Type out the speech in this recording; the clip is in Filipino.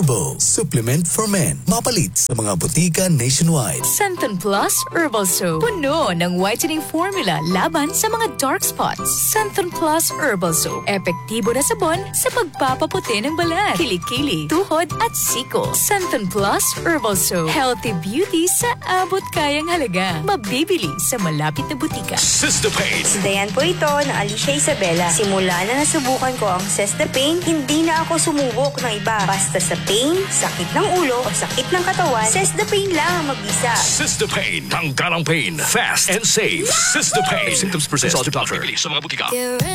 Supplement for Men. Mapalit sa mga butika nationwide. Centon Plus Herbal Soap. Puno ng whitening formula laban sa mga dark spots. Centon Plus Herbal Soap. Epektibo na sabon sa pagpapaputi ng balat, kilikili, tuhod at siko. Centon Plus Herbal Soap. Healthy beauty sa abot kayang halaga. Mabibili sa malapit na butika. Cystapane. Dayan po ito na Alicia Isabela. Simula na nasubukan ko ang Cystapane, hindi na ako sumubok ng iba. Basta sa pain, sakit ng ulo o sakit ng katawan, Cystapane lang ang mag-isa. Cystapane. Tanggal ang pain. Fast and safe. Cystapane. Symptoms persist. Consult your doctor. Sa mga butika.